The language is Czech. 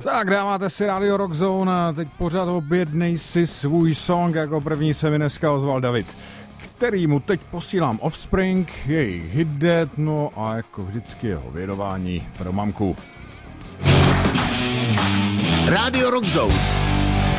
Tak dáváte si Radio Rock Zone a teď pořád objednej si svůj song. Jako první se mi dneska ozval David, kterýmu teď posílám Offspring, jejich Hit Dead, no a jako vždycky jeho vědování pro mamku. Radio Rock Zone.